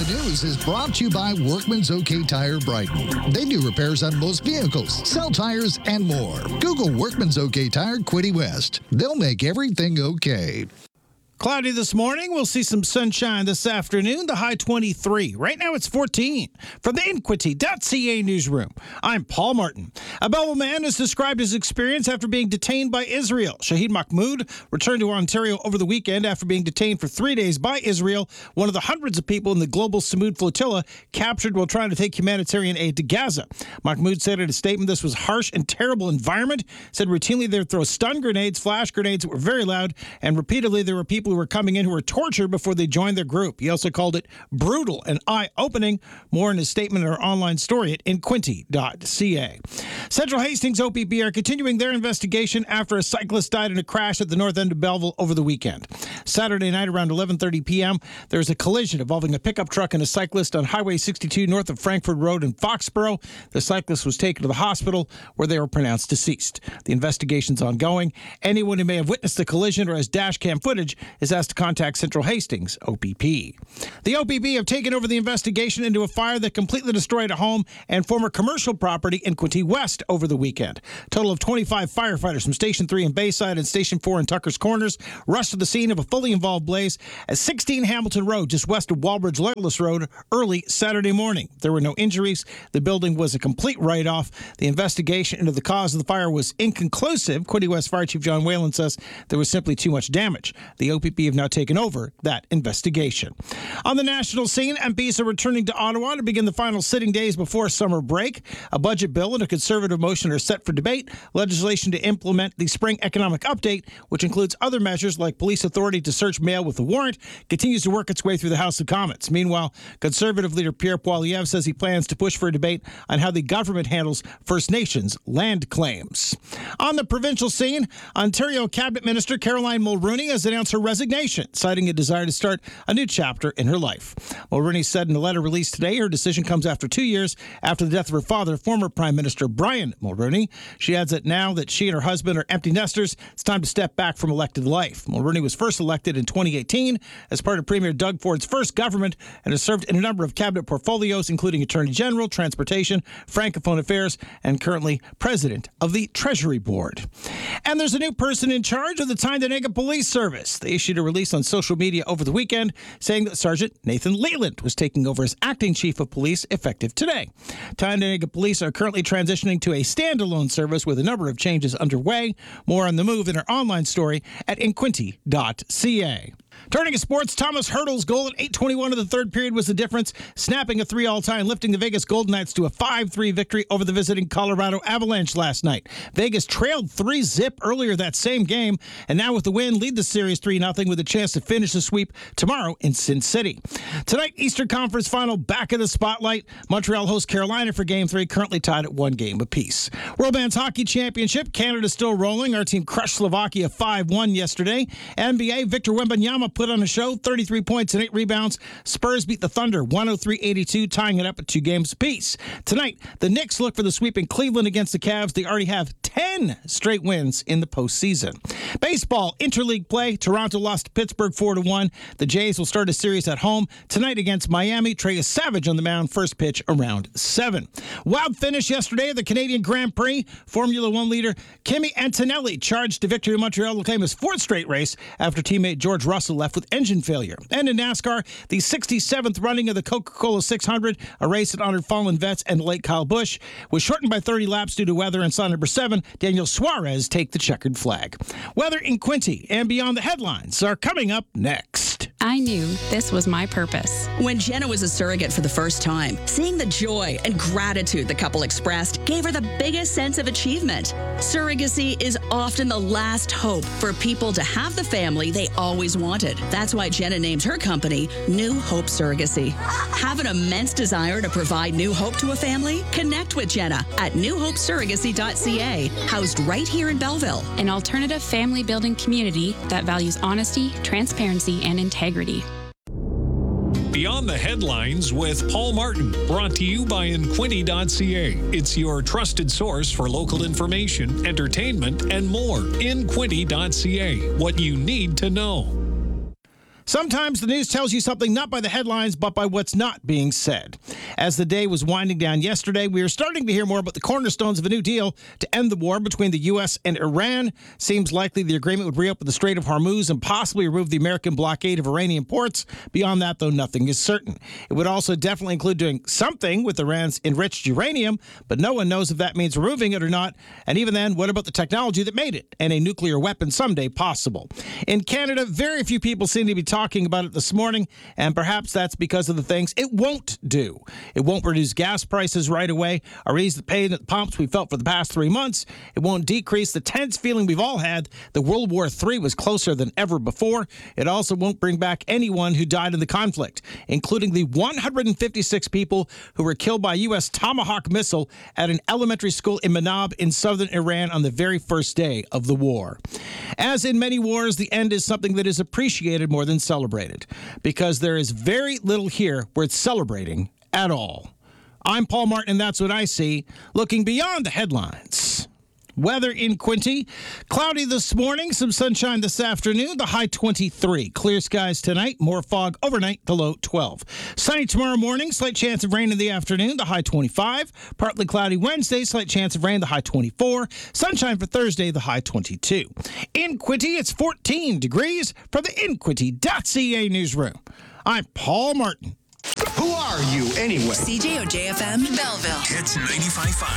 the News is brought to you by Workman's OK Tire Brighton. They do repairs on most vehicles, sell tires, and more. Google Workman's OK Tire Quiddy West. They'll make everything okay. Cloudy this morning. We'll see some sunshine this afternoon. The high 23. Right now it's 14. From the Inquity.ca newsroom, I'm Paul Martin. A Belleville man has described his experience after being detained by Israel. Shahid Mahmoud returned to Ontario over the weekend after being detained for 3 days by Israel, one of the hundreds of people in the global Samud flotilla captured while trying to take humanitarian aid to Gaza. Mahmoud said in a statement this was a harsh and terrible environment, said routinely they would throw stun grenades, flash grenades that were very loud, and repeatedly there were people who were coming in who were tortured before they joined their group. He also called it brutal and eye-opening. More in his statement in our online story at inquinty.ca. Central Hastings OPP are continuing their investigation after a cyclist died in a crash at the north end of Belleville over the weekend. Saturday night around 11:30 p.m., there was a collision involving a pickup truck and a cyclist on Highway 62 north of Frankford Road in Foxborough. The cyclist was taken to the hospital where they were pronounced deceased. The investigation's ongoing. Anyone who may have witnessed the collision or has dash cam footage is asked to contact Central Hastings OPP. The OPP have taken over the investigation into a fire that completely destroyed a home and former commercial property in Quinte West over the weekend. A total of 25 firefighters from Station 3 in Bayside and Station 4 in Tucker's Corners rushed to the scene of a fully involved blaze at 16 Hamilton Road, just west of Walbridge Legolas Road, early Saturday morning. There were no injuries. The building was a complete write-off. The investigation into the cause of the fire was inconclusive. Quinte West Fire Chief John Whalen says there was simply too much damage. The OPP have now taken over that investigation. On the national scene, MPs are returning to Ottawa to begin the final sitting days before summer break. A budget bill and a Conservative motion are set for debate. Legislation to implement the spring economic update, which includes other measures like police authority to search mail with a warrant, continues to work its way through the House of Commons. Meanwhile, Conservative leader Pierre Poilievre says he plans to push for a debate on how the government handles First Nations land claims. On the provincial scene, Ontario Cabinet Minister Caroline Mulroney has announced her resignation, citing a desire to start a new chapter in her life. Mulroney said in a letter released today her decision comes after 2 years after the death of her father, former Prime Minister Brian Mulroney. She adds that now that she and her husband are empty nesters, it's time to step back from elected life. Mulroney was first elected in 2018 as part of Premier Doug Ford's first government and has served in a number of cabinet portfolios, including Attorney General, Transportation, Francophone Affairs, and currently President of the Treasury Board. And there's a new person in charge of the Tyndonega Police Service. They issued a release on social media over the weekend saying that Sergeant Nathan Leland was taking over as acting chief of police effective today. Tyndonega Police are currently transitioning to a standalone service with a number of changes underway. More on the move in our online story at inquinty.ca. Turning to sports, Thomas Hertl's goal at 8:21 of the third period was the difference, snapping a 3 all-time, lifting the Vegas Golden Knights to a 5-3 victory over the visiting Colorado Avalanche last night. Vegas trailed 3-0 earlier that same game, and now with the win, lead the series 3-0 with a chance to finish the sweep tomorrow in Sin City. Tonight, Eastern Conference Final back in the spotlight. Montreal hosts Carolina for Game 3, currently tied at 1 game apiece. World Bands Hockey Championship, Canada still rolling. Our team crushed Slovakia 5-1 yesterday. NBA, Victor Wembanyama put on a show, 33 points and 8 rebounds. Spurs beat the Thunder 103-82, tying it up at 2 games apiece. Tonight, the Knicks look for the sweep in Cleveland against the Cavs. They already have 10 straight wins in the postseason. Baseball, interleague play. Toronto lost to Pittsburgh 4-1. The Jays will start a series at home tonight against Miami. Trey is Savage on the mound, first pitch around 7. Wild finish yesterday at the Canadian Grand Prix. Formula One leader Kimi Antonelli charged to victory in Montreal to claim his 4th straight race after teammate George Russell left with engine failure. And in NASCAR, the 67th running of the Coca-Cola 600, a race that honored fallen vets and late Kyle Busch, was shortened by 30 laps due to weather and saw number 7, Daniel Suarez, take the checkered flag. Weather in Quinte and beyond the headlines are coming up next. I knew this was my purpose. When Jenna was a surrogate for the first time, seeing the joy and gratitude the couple expressed gave her the biggest sense of achievement. Surrogacy is often the last hope for people to have the family they always wanted. That's why Jenna named her company New Hope Surrogacy. Have an immense desire to provide new hope to a family? Connect with Jenna at newhopesurrogacy.ca, housed right here in Belleville. An alternative family building community that values honesty, transparency, and integrity. Beyond the Headlines with Paul Martin, brought to you by Inquinty.ca. It's your trusted source for local information, entertainment, and more. Inquinty.ca, what you need to know. Sometimes the news tells you something not by the headlines, but by what's not being said. As the day was winding down yesterday, we are starting to hear more about the cornerstones of a new deal to end the war between the U.S. and Iran. Seems likely the agreement would reopen the Strait of Hormuz and possibly remove the American blockade of Iranian ports. Beyond that, though, nothing is certain. It would also definitely include doing something with Iran's enriched uranium, but no one knows if that means removing it or not. And even then, what about the technology that made it and a nuclear weapon someday possible? In Canada, very few people seem to be talking about it this morning, and perhaps that's because of the things it won't do. It won't reduce gas prices right away or ease the pain at the pumps we felt for the past 3 months. It won't decrease the tense feeling we've all had that World War III was closer than ever before. It also won't bring back anyone who died in the conflict, including the 156 people who were killed by a U.S. Tomahawk missile at an elementary school in Manab in southern Iran on the very first day of the war. As in many wars, the end is something that is appreciated more than celebrated, because there is very little here worth celebrating at all. I'm Paul Martin, and that's what I see, looking beyond the headlines. Weather in Quinte, cloudy this morning, some sunshine this afternoon, the high 23. Clear skies tonight, more fog overnight, the low 12. Sunny tomorrow morning, slight chance of rain in the afternoon, the high 25. Partly cloudy Wednesday, slight chance of rain, the high 24. Sunshine for Thursday, the high 22. In Quinte, it's 14 degrees from the InQuinte.ca newsroom. I'm Paul Martin. Who are you anyway? CJOJ FM, Belleville. It's 95.5.